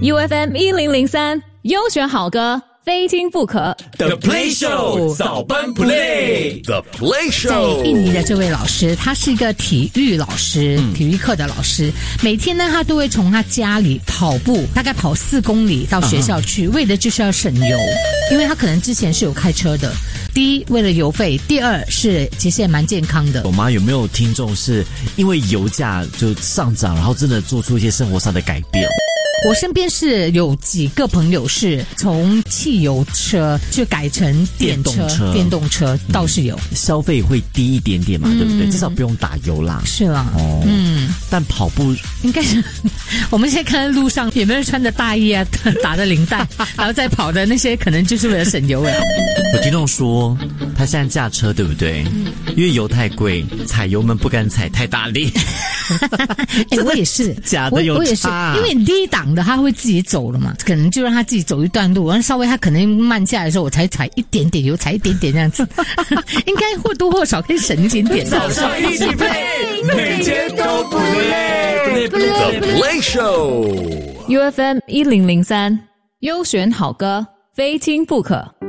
UFM 1003优选好歌，非听不可。 The Play Show 早班 Play The Play 在 Show 印尼的这位老师，他是一个体育老师，体育课的老师。每天呢，他都会从他家里跑步，大概跑4公里到学校去，为的就是要省油，因为他可能之前是有开车的。第一，为了油费；第二是其实也蛮健康的。 我妈有没有听众是因为油价就上涨，然后真的做出一些生活上的改变？ 我身边是有几个朋友是从汽油车就改成电动车倒是有， 消费会低一点点嘛，对不对？至少不用打油啦。 是啦， 但跑步应该是我们现在看到路上有没有人穿着大衣啊，打着领带，然后再跑的那些，可能就是为了省油了。 有听众说，他现在驾车对不对？因为油太贵，踩油门不敢踩太大力。 我也是， 假的有差， 我也是，因为低档的他会自己走了嘛，可能就让他自己走一段路，然后稍微他可能慢下来的时候，我才踩一点点油，踩一点点这样子，应该或多或少可以省一点点。 早上一起 play， 每天都不累。The Play Show UFM 1003优选好歌，非听不可。